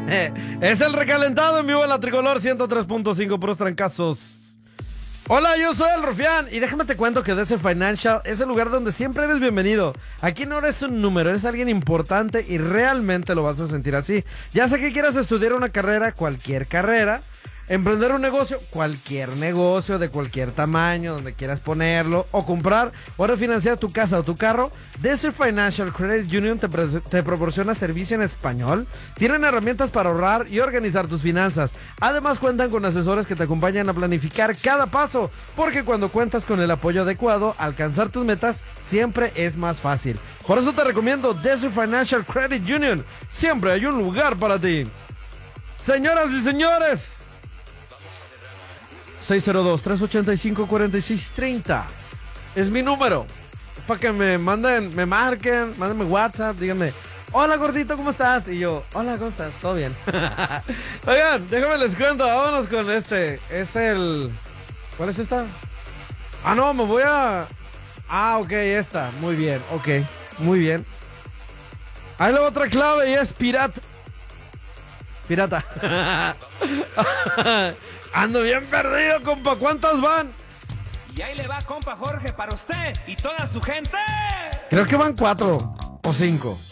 Es el recalentado en vivo de la Tricolor 103.5, puros trancazos. Hola, yo soy el Rufián y déjame te cuento que Desert Financial es el lugar donde siempre eres bienvenido. Aquí no eres un número, eres alguien importante y realmente lo vas a sentir así. Ya sea que quieras estudiar una carrera, cualquier carrera, emprender un negocio, cualquier negocio de cualquier tamaño, donde quieras ponerlo, o comprar o refinanciar tu casa o tu carro, Desert Financial Credit Union te proporciona servicio en español. Tienen herramientas para ahorrar y organizar tus finanzas. Además cuentan con asesores que te acompañan a planificar cada paso, porque cuando cuentas con el apoyo adecuado, alcanzar tus metas siempre es más fácil. Por eso te recomiendo Desert Financial Credit Union. Siempre hay un lugar para ti. Señoras y señores, 602-385-4630 es mi número. Para que me manden, me marquen, mándenme WhatsApp, díganme, hola gordito, ¿cómo estás? Y yo, hola, ¿cómo estás? ¿Todo bien? Oigan, déjame les cuento, vámonos con este. Es el... ¿Cuál es esta? Ah, no, me voy a... Ah, ok, esta. Muy bien, ok, muy bien. Hay la otra clave y es pirata. Ando bien perdido, compa. ¿Cuántas van? Y ahí le va, compa Jorge, para usted y toda su gente. Creo que van 4 o 5.